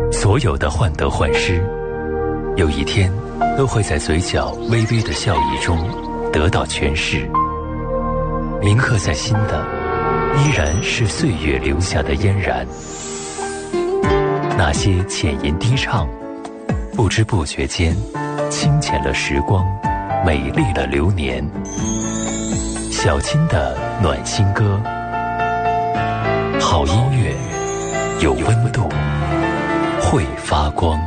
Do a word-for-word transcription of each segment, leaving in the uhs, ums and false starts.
所有的患得患失，有一天都会在嘴角微微的笑意中得到诠释。铭刻在心的，依然是岁月留下的嫣然。那些浅吟低唱，不知不觉间，清浅了时光，美丽了流年。小青的暖心歌，好音乐，有温度，会发光。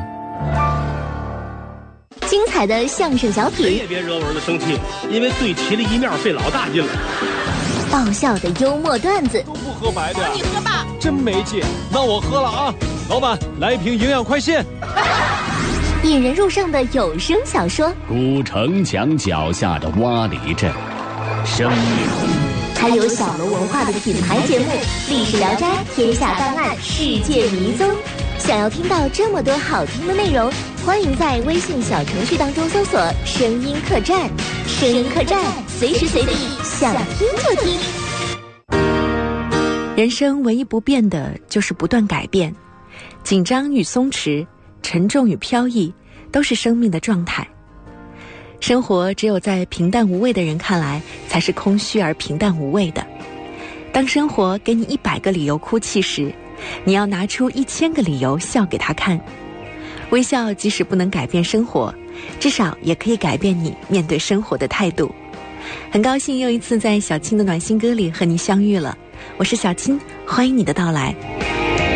精彩的相声小品， 谁也别惹我儿子生气，因为对齐了一面费老大劲了。 爆笑的幽默段子， 都不喝白的， 你喝吧， 真没劲。那我喝了啊，老板来一瓶营养快线。 引人入胜的有声小说， 古城墙脚下的洼里镇，生命， 还有小楼文化的品牌节目《历史聊斋》《天下档案》《世界迷踪》。想要听到这么多好听的内容，欢迎在微信小程序当中搜索“声音客栈”，声音客栈，随时随地想听就听。 人生唯一不变的就是不断改变，紧张与松弛，沉重与飘逸，都是生命的状态。生活只有在平淡无味的人看来，才是空虚而平淡无味的。当生活给你一百个理由哭泣时，你要拿出一千个理由笑给他看。微笑即使不能改变生活，至少也可以改变你面对生活的态度。很高兴又一次在小青的暖心歌里和你相遇了，我是小青，欢迎你的到来。